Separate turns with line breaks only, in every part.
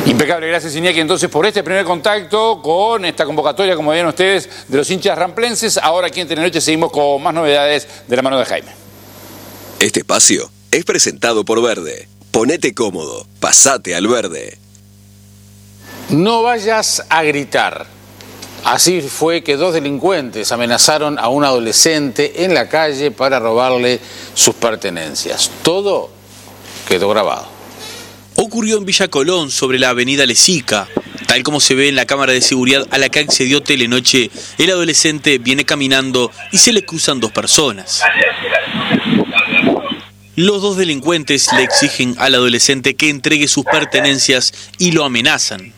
Impecable, gracias Iñaki entonces por este primer contacto con esta convocatoria, como ven ustedes, de los hinchas ramplenses. Ahora aquí en Telenoche seguimos con más novedades de la mano de Jaime.
Este espacio es presentado por Verde. Ponete cómodo, pasate al Verde.
No vayas a gritar. Así fue que dos delincuentes amenazaron a un adolescente en la calle para robarle sus pertenencias. Todo quedó grabado.
Ocurrió en Villa Colón, sobre la avenida Lesica. Tal como se ve en la cámara de seguridad a la que accedió Telenoche, el adolescente viene caminando y se le cruzan dos personas. Los dos delincuentes le exigen al adolescente que entregue sus pertenencias y lo amenazan.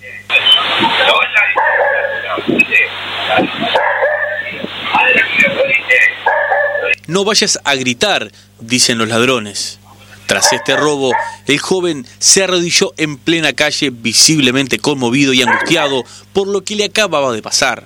No vayas a gritar, dicen los ladrones. Tras este robo, el joven se arrodilló en plena calle, visiblemente conmovido y angustiado por lo que le acababa de pasar.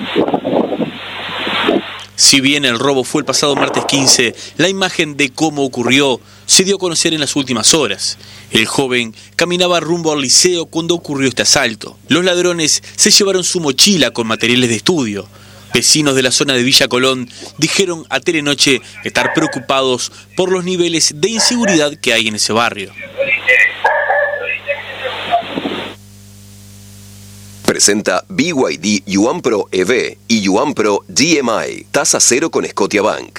Si bien el robo fue el pasado martes 15, la imagen de cómo ocurrió se dio a conocer en las últimas horas. El joven caminaba rumbo al liceo cuando ocurrió este asalto. Los ladrones se llevaron su mochila con materiales de estudio. Vecinos de la zona de Villa Colón dijeron a Telenoche estar preocupados por los niveles de inseguridad que hay en ese barrio.
Presenta BYD Yuan Pro EV y Yuan Pro DMI. Tasa cero con Scotiabank.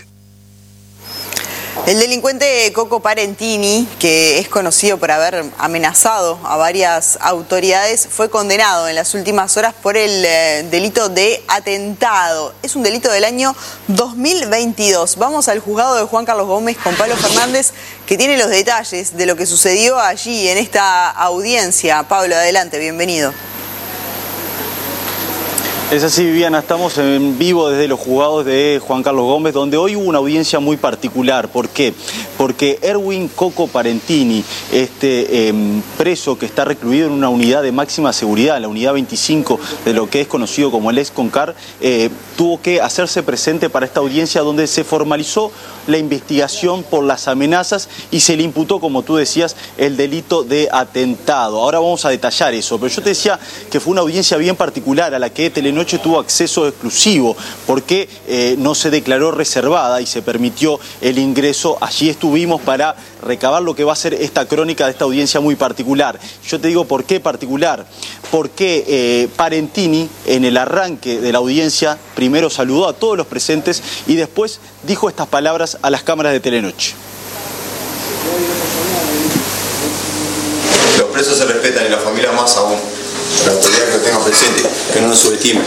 El delincuente Coco Parentini, que es conocido por haber amenazado a varias autoridades, fue condenado en las últimas horas por el delito de atentado. Es un delito del año 2022. Vamos al juzgado de Juan Carlos Gómez con Pablo Fernández, que tiene los detalles de lo que sucedió allí en esta audiencia. Pablo, adelante, bienvenido.
Es así, Viviana, estamos en vivo desde los juzgados de Juan Carlos Gómez, donde hoy hubo una audiencia muy particular. ¿Por qué? Porque Erwin Coco Parentini, preso que está recluido en una unidad de máxima seguridad, la unidad 25 de lo que es conocido como el ex-CONCAR, tuvo que hacerse presente para esta audiencia donde se formalizó la investigación por las amenazas y se le imputó, como tú decías, el delito de atentado. Ahora vamos a detallar eso, pero yo te decía que fue una audiencia bien particular a la que Telenoche tuvo acceso exclusivo porque no se declaró reservada y se permitió el ingreso. Allí estuvimos para recabar lo que va a ser esta crónica de esta audiencia muy particular. Yo te digo por qué particular, porque Parentini en el arranque de la audiencia primero saludó a todos los presentes y después dijo estas palabras a las cámaras de Telenoche.
Los presos se respetan y la familia más aún. La autoridad que lo tenga presente, que no nos subestime.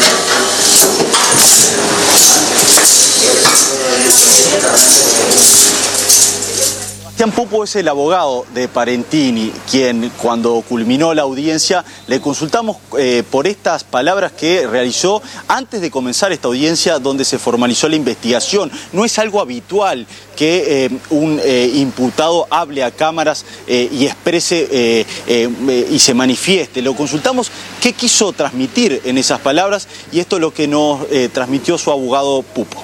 Sebastián Pupo es el abogado de Parentini, quien cuando culminó la audiencia le consultamos por estas palabras que realizó antes de comenzar esta audiencia donde se formalizó la investigación. No es algo habitual que un imputado hable a cámaras y exprese y se manifieste. Lo consultamos qué quiso transmitir en esas palabras y esto es lo que nos transmitió su abogado Pupo.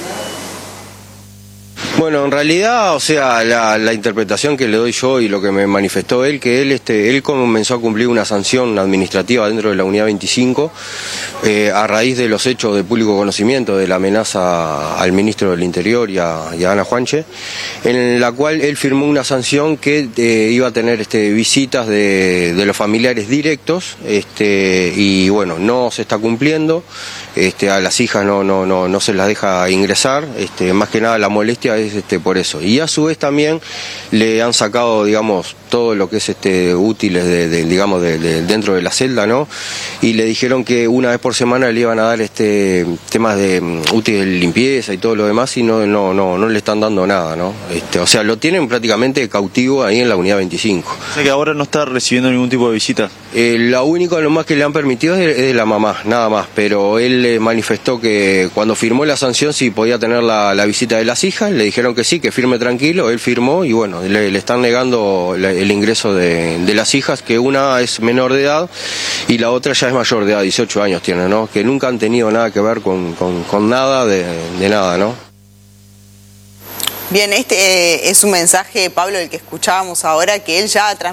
Bueno, en realidad, o sea, la interpretación que le doy yo y lo que me manifestó él, que él comenzó a cumplir una sanción administrativa dentro de la unidad 25 a raíz de los hechos de público conocimiento de la amenaza al ministro del Interior y a Ana Juanche, en la cual él firmó una sanción que iba a tener visitas de los familiares directos y bueno, no se está cumpliendo. A las hijas no se las deja ingresar, más que nada la molestia es por eso. Y a su vez también le han sacado, digamos, todo lo que es útiles dentro de la celda, ¿no? Y le dijeron que una vez por semana le iban a dar temas de útiles de limpieza y todo lo demás y no le están dando nada, ¿no? O sea, lo tienen prácticamente cautivo ahí en la unidad 25.
O sea que ahora no está recibiendo ningún tipo de visita.
Lo único, lo más que le han permitido es de la mamá, nada más, pero él manifestó que cuando firmó la sanción sí podía tener la visita de las hijas, le dijeron que sí, que firme tranquilo, él firmó y bueno, le están negando el ingreso de las hijas, que una es menor de edad y la otra ya es mayor de edad, 18 años tiene, ¿no? Que nunca han tenido nada que ver con nada de nada, ¿no?
Bien, este es un mensaje, Pablo, el que escuchábamos ahora, que él ya